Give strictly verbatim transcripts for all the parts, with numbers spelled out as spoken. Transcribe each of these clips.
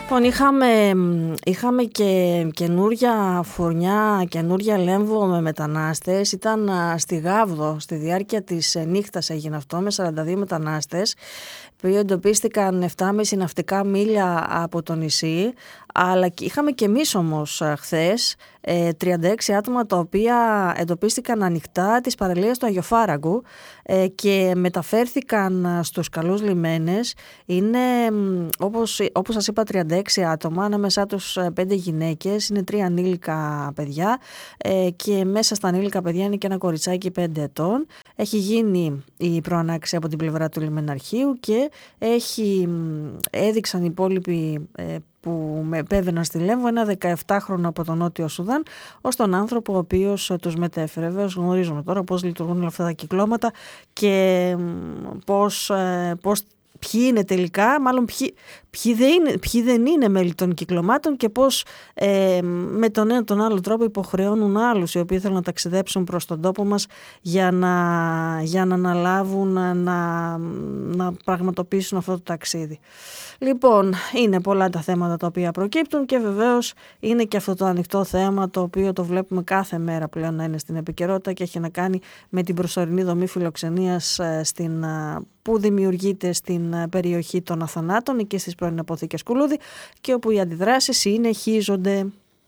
Λοιπόν, είχαμε, είχαμε και καινούρια φουρνιά, καινούρια Λέμβο με μετανάστες. Ήταν στη Γάβδο, στη διάρκεια της νύχτας έγινε αυτό, με σαράντα δύο μετανάστες, που εντοπίστηκαν επτά κόμμα πέντε ναυτικά μίλια από το νησί. Αλλά είχαμε και εμείς όμως χθες τριάντα έξι άτομα τα οποία εντοπίστηκαν ανοιχτά της παραλίας του Αγιοφάραγκου και μεταφέρθηκαν στους καλούς λιμένες. Είναι, όπως, όπως σας είπα, τριάντα έξι άτομα, ανάμεσά τους πέντε γυναίκες, είναι τρία ανήλικα παιδιά και μέσα στα ανήλικα παιδιά είναι και ένα κοριτσάκι πέντε ετών. Έχει γίνει η προανάξη από την πλευρά του λιμεναρχείου και έχει, έδειξαν οι υπόλοιποι που με επέβαιναν στη Λέμβο ένα δεκαεπτάχρονο από τον Νότιο Σουδάν ως τον άνθρωπο ο οποίος τους μετέφερε. Βέβαιως γνωρίζουμε τώρα πώς λειτουργούν όλα αυτά τα κυκλώματα και πώς, πώς ποιοι είναι τελικά, μάλλον ποιοι, ποιοι, δεν είναι, ποιοι δεν είναι μέλη των κυκλωμάτων και πώς ε, με τον ένα τον άλλο τρόπο υποχρεώνουν άλλους οι οποίοι θέλουν να ταξιδέψουν προς τον τόπο μας για να, για να αναλάβουν, να, να πραγματοποιήσουν αυτό το ταξίδι. Λοιπόν, είναι πολλά τα θέματα τα οποία προκύπτουν και βεβαίως είναι και αυτό το ανοιχτό θέμα το οποίο το βλέπουμε κάθε μέρα πλέον να είναι στην επικαιρότητα και έχει να κάνει με την προσωρινή δομή φιλοξενίας στην, που δημιουργείται στην περιοχή των Αθανάτων και στις πρώην αποθήκες Κουλούδη και όπου οι αντιδράσεις συνεχίζονται.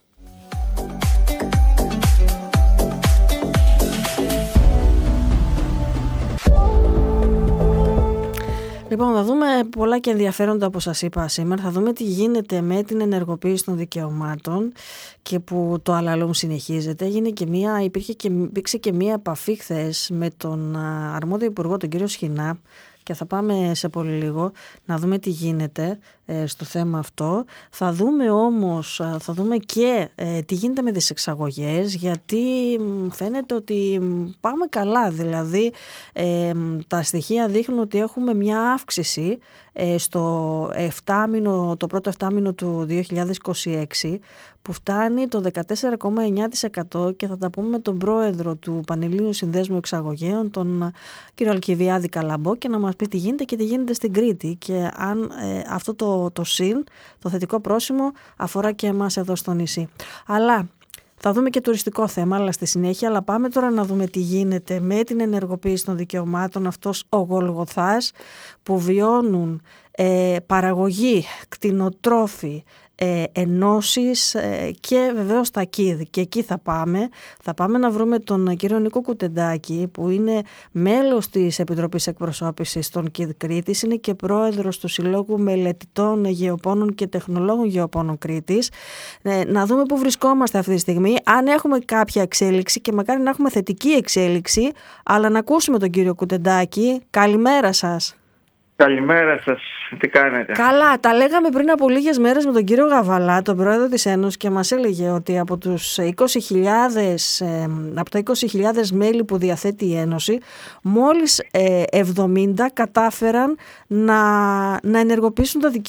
Λοιπόν, θα δούμε πολλά και ενδιαφέροντα όπως σας είπα σήμερα. Θα δούμε τι γίνεται με την ενεργοποίηση των δικαιωμάτων και που το αλαλούμ συνεχίζεται. Έγινε και μία, υπήρχε και, υπήρξε και μία επαφή χθες με τον αρμόδιο υπουργό, τον κύριο Σχοινά, και θα πάμε σε πολύ λίγο να δούμε τι γίνεται ε, στο θέμα αυτό. Θα δούμε όμως, θα δούμε και ε, τι γίνεται με τις εξαγωγές, γιατί φαίνεται ότι πάμε καλά. Δηλαδή ε, τα στοιχεία δείχνουν ότι έχουμε μια αύξηση ε, στο εφτάμηνο, το πρώτο εφτάμηνο του δύο χιλιάδες είκοσι έξι που φτάνει το δεκατέσσερα κόμμα εννιά τοις εκατό και θα τα πούμε με τον πρόεδρο του Πανελλήνιου Συνδέσμου Εξαγωγέων, τον κύριο Αλκιβιάδη Καλαμπό, και να μας πει τι γίνεται και τι γίνεται στην Κρήτη και αν ε, αυτό το, το συν, το θετικό πρόσημο αφορά και εμάς εδώ στο νησί. Αλλά θα δούμε και τουριστικό θέμα, αλλά στη συνέχεια. Αλλά πάμε τώρα να δούμε τι γίνεται με την ενεργοποίηση των δικαιωμάτων, αυτός ο Γολγοθάς που βιώνουν ε, παραγωγή, κτηνοτρόφοι, ε, ενώσεις ε, και βεβαίως τα ΚΙΔ. Και εκεί θα πάμε. Θα πάμε να βρούμε τον κύριο Νίκο Κουτεντάκη, που είναι μέλος της Επιτροπής Εκπροσώπησης των ΚΙΔ Κρήτης, είναι και πρόεδρος του Συλλόγου Μελετητών Γεωπόνων και Τεχνολόγων Γεωπόνων Κρήτης. Ε, να δούμε πού βρισκόμαστε αυτή τη στιγμή, αν έχουμε κάποια εξέλιξη και μακάρι να έχουμε θετική εξέλιξη, αλλά να ακούσουμε τον κύριο Κουτεντάκη. Καλημέρα σας. Καλημέρα σας, τι κάνετε? Καλά, τα λέγαμε πριν από λίγες μέρες με τον κύριο Γαβαλά, τον πρόεδρο της Ένωσης, και μας έλεγε ότι από, τους είκοσι χιλιάδες, ε, από τα είκοσι χιλιάδες μέλη που διαθέτει η Ένωση, μόλις ε, εβδομήντα κατάφεραν να, να ενεργοποιήσουν τα δικαιώματα